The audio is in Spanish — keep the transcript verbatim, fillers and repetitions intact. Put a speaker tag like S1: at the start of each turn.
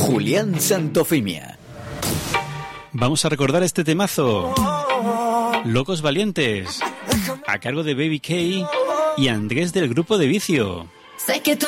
S1: Julián Santofimia.
S2: Vamos a recordar este temazo, Locos Valientes, a cargo de Baby K y Andrés del grupo de Vicio.
S3: Sé que tú